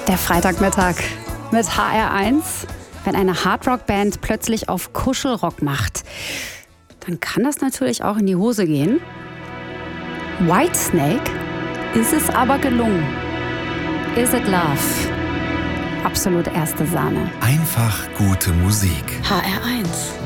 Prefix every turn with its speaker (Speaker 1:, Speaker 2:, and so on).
Speaker 1: Der Freitagmittag mit HR1. Wenn eine Hardrock-Band plötzlich auf Kuschelrock macht, dann kann das natürlich auch in die Hose gehen. Whitesnake ist es aber gelungen. Is It Love? Absolut erste Sahne.
Speaker 2: Einfach gute Musik.
Speaker 1: HR1.